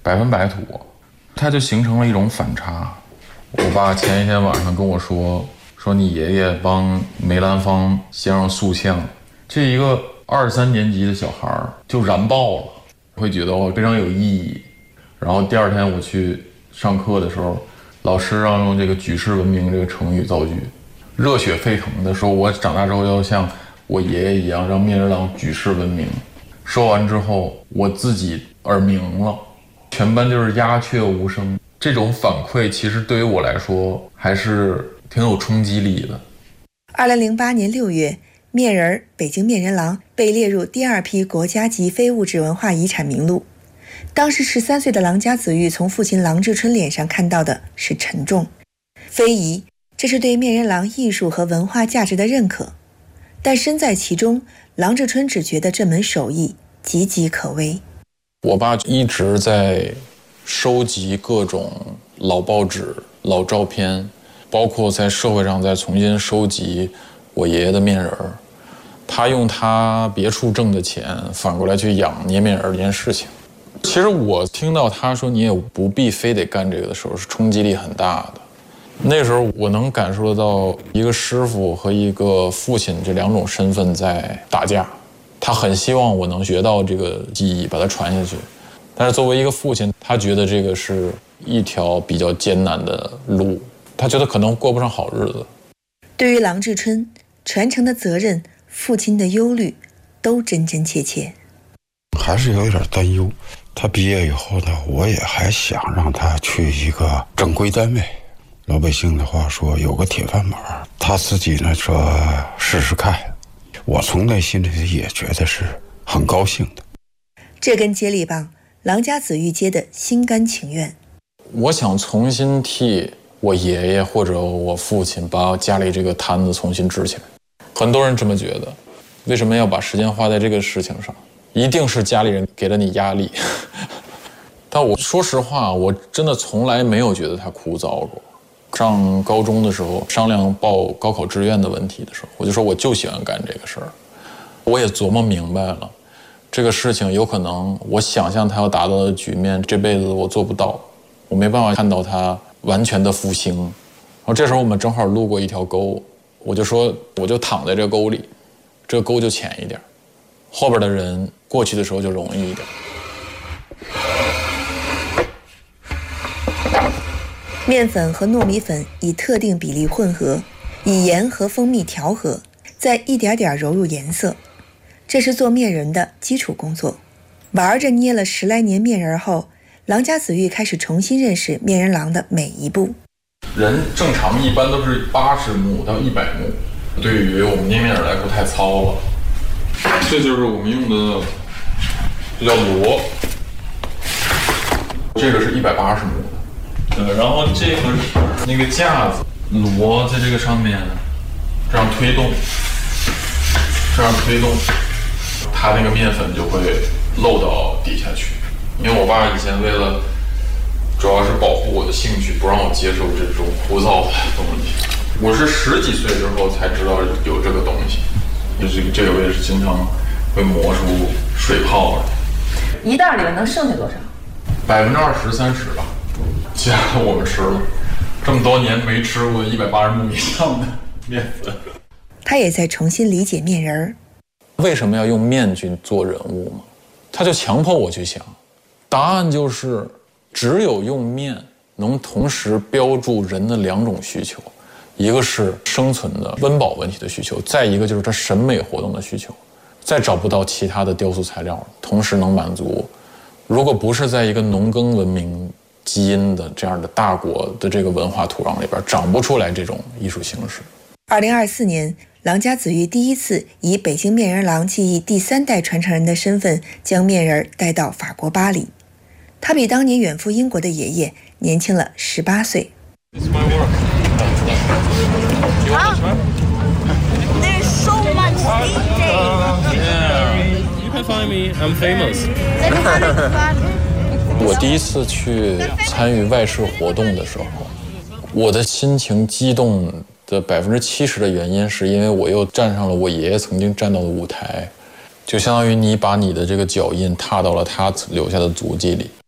100%土，它就形成了一种反差。我爸前一天晚上跟我说你爷爷帮梅兰芳先生塑像，这一个2、3年级的小孩就燃爆了，会觉得非常有意义。然后第二天我去上课的时候，老师让用这个举世闻名这个成语造句，热血沸腾的说，我长大之后要像我爷爷一样让面人郎举世闻名。说完之后，我自己耳鸣了，全班就是鸦雀无声。这种反馈其实对于我来说还是挺有冲击力的。 2008年6月，面人北京面人郎被列入第2批国家级非物质文化遗产名录。当时13岁的郎家子玉从父亲郎志春脸上看到的是沉重，非遗，这是对面人郎艺术和文化价值的认可。但身在其中，郎志春只觉得这门手艺岌岌可危。 我爸一直在收集各种老报纸、老照片，包括在社会上再重新收集我爷爷的面人。他用他别处挣的钱反过来去养捏面人这件事情。其实我听到他说你也不必非得干这个的时候，是冲击力很大的。那时候我能感受得到一个师傅和一个父亲这2种身份在打架。他很希望我能学到这个技艺，把它传下去。但是作为一个父亲，他觉得这个是一条比较艰难的路，他觉得可能过不上好日子。 对于郎志春，传承的责任、父亲的忧虑，都真真切切。 还是有点担忧。他毕业以后呢，我也还想让他去一个正规单位。老百姓的话说，有个铁饭碗。他自己呢说试试看。我从内心里也觉得是很高兴的。 这根接力棒，郎家子玉接的心甘情愿。 我想重新替我爷爷或者我父亲把家里这个摊子重新支起来。很多人这么觉得，为什么要把时间花在这个事情上？一定是家里人给了你压力。但我说实话，我真的从来没有觉得它枯燥过。上高中的时候商量报高考志愿的问题的时候，我就说我就喜欢干这个事儿。我也琢磨明白了，这个事情有可能我想象它要达到的局面，这辈子我做不到，我没办法看到它完全的复兴。然后这时候我们正好路过一条沟，我就说我就躺在这个沟里，这个沟就浅一点，后边的人过去的时候就容易一点。 面粉和糯米粉以特定比例混合，以盐和蜂蜜调和，再一点点揉入颜色。这是做面人的基础工作。玩着捏了10来年面人后，郎家子玉开始重新认识面人郎的每一步。 人正常一般都是80目到100目，对于我们捏面人来说太糙了。这就是我们用的，这叫螺，这个是180目的。然后这个那个架子，螺在这个上面这样推动，它那个面粉就会漏到底下去。因为我爸以前为了主要是保护我的兴趣，不让我接受这种枯燥的东西。我是10几岁之后才知道有这个东西，就是这个我也是经常会磨出水泡来。 一袋里面能剩下多少 ？20%、30%吧。家我们吃了这么多年没吃过180目以上的面粉。 他也在重新理解面人。 为什么要用面去做人物吗？他就强迫我去想，答案就是只有用面能同时标注人的2种需求，一个是生存的温饱问题的需求，再一个就是他审美活动的需求。再找不到其他的雕塑材料同时能满足。如果不是在一个农耕文明基因的这样的大国的这个文化土壤里边，长不出来这种艺术形式。 2024年，郎家子玉第一次以北京面人郎技艺第3代传承人的身份，将面人带到法国巴黎。他比当年远赴英国的爷爷年轻了18岁。 There's so much DJ. You can find me. I'm famous. 我第一次去参与外事活动的时候，我的心情激动的70%的原因是因为我又站上了我爷爷曾经站到的舞台，就相当于你把你的这个脚印踏到了他留下的足迹里。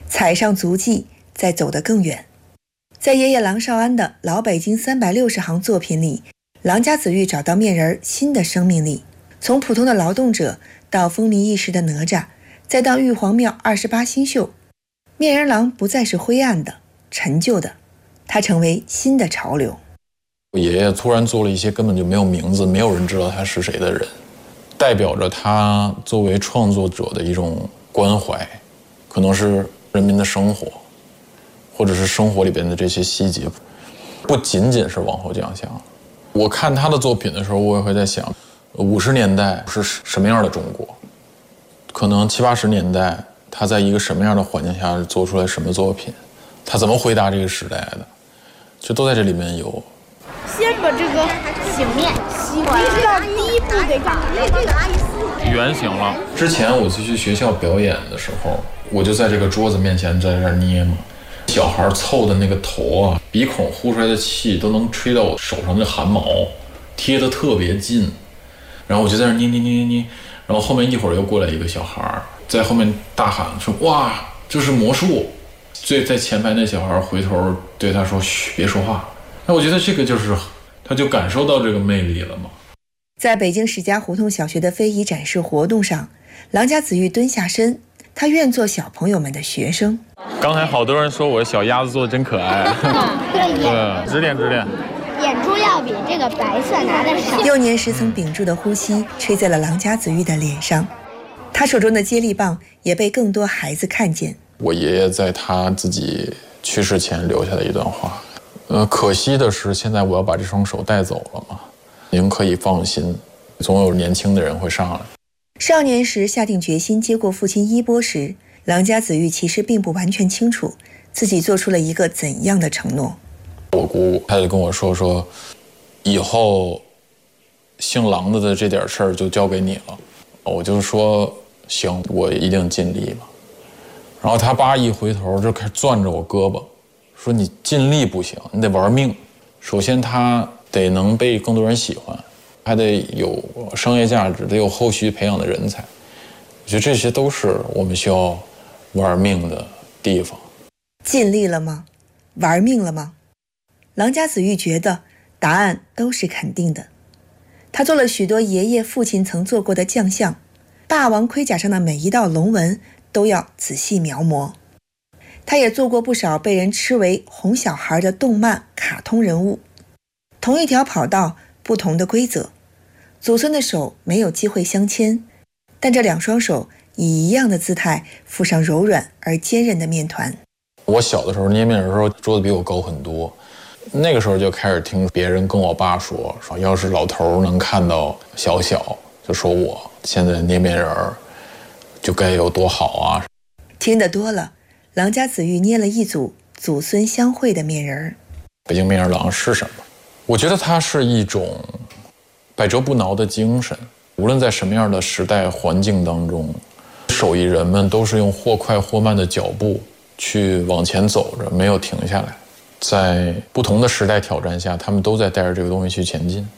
踩上足迹，再走得更远。在爷爷郎绍安的老北京360行作品里，郎家子玉找到面人新的生命力，从普通的劳动者到风靡一时的哪吒，再到玉皇庙28星宿，面人郎不再是灰暗的、陈旧的，他成为新的潮流。 我爷爷突然做了一些根本就没有名字、没有人知道他是谁的人，代表着他作为创作者的一种关怀，可能是人民的生活，或者是生活里边的这些细节，不仅仅是往后奖项。我看他的作品的时候，我也会在想，50年代是什么样的中国？可能70、80年代他在一个什么样的环境下做出来什么作品？他怎么回答这个时代的？这都在这里面有。 先把这个醒面吸完，你知道第一步得干嘛？ 圆形了。之前我去学校表演的时候，我就在这个桌子面前在这儿捏嘛。小孩凑的那个头啊，鼻孔呼出来的气都能吹到我手上的汗毛，贴得特别近。然后我就在那捏，然后后面一会儿又过来一个小孩，在后面大喊说：“哇，这是魔术！”最在前排那小孩回头对他说：“嘘，别说话。”那我觉得这个就是，他就感受到这个魅力了嘛。 在北京史家胡同小学的非遗展示活动上，郎家子玉蹲下身，他愿做小朋友们的学生。 刚才好多人说我小鸭子做的真可爱。对，指点。 眼珠要比这个白色拿的少。 幼年时曾屏住的呼吸吹在了郎家子玉的脸上，他手中的接力棒也被更多孩子看见。 我爷爷在他自己去世前留下的一段话。可惜的是，现在我要把这双手带走了嘛。您可以放心，总有年轻的人会上来。 少年时下定决心接过父亲衣钵时，郎家子玉其实并不完全清楚自己做出了一个怎样的承诺。 我姑她就跟我说，以后姓郎的这点事儿就交给你了。我就说行，我一定尽力了。然后他爸一回头就开始攥着我胳膊，说你尽力不行，你得玩命。首先他得能被更多人喜欢，还得有商业价值，得有后续培养的人才。我觉得这些都是我们需要玩命的地方。 尽力了吗？玩命了吗？郎家子玉觉得答案都是肯定的。他做了许多爷爷父亲曾做过的将相，霸王盔甲上的每一道龙纹都要仔细描摹。他也做过不少被人吃为哄小孩的动漫卡通人物。同一条跑道，不同的规则，祖孙的手没有机会相牵，但这两双手以一样的姿态附上柔软而坚韧的面团。 我小的时候捏面人的时候，桌子比我高很多，那个时候就开始听别人跟我爸说要是老头能看到小，就说我现在捏面人就该有多好啊。 听得多了，郎家子玉捏了一组祖孙相会的面人。 北京面人郎是什么？我觉得它是一种百折不挠的精神，无论在什么样的时代环境当中，手艺人们都是用或快或慢的脚步去往前走着，没有停下来。在不同的时代挑战下，他们都在带着这个东西去前进。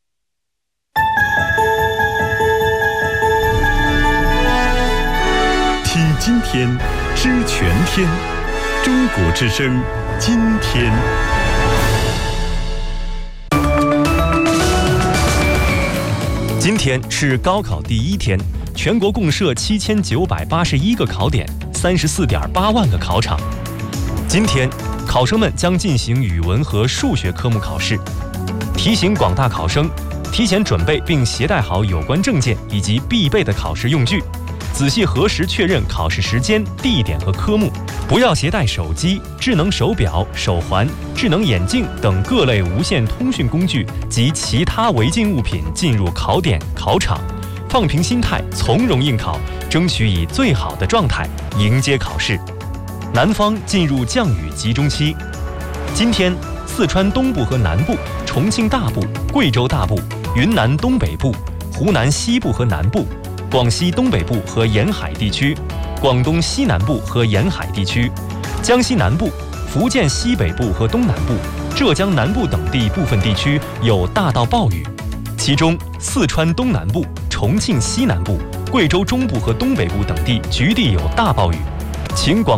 听今天，知全天，中国之声，今天。今天是高考第一天，全国共设7981个考点，34.8万个考场。今天，考生们将进行语文和数学科目考试。提醒广大考生提前准备并携带好有关证件以及必备的考试用具，仔细核实确认考试时间、地点和科目，不要携带手机、智能手表、手环、智能眼镜等各类无线通讯工具及其他违禁物品进入考点、考场，放平心态，从容应考，争取以最好的状态迎接考试。南方进入降雨集中期，今天四川东部和南部、重庆大部、贵州大部、云南东北部、湖南西部和南部、广西东北部和沿海地区、广东西南部和沿海地区、江西南部、福建西北部和东南部、浙江南部等地部分地区有大到暴雨，其中四川东南部、重庆西南部、贵州中部和东北部等地局地有大暴雨，请广